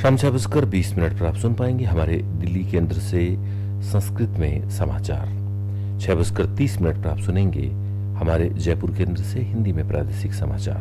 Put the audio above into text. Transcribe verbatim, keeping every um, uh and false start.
शाम छह बजकर बीस मिनट पर आप सुन पाएंगे हमारे दिल्ली केंद्र से संस्कृत में समाचार। छह बजकर तीस मिनट पर आप सुनेंगे हमारे जयपुर केंद्र से हिंदी में प्रादेशिक समाचार।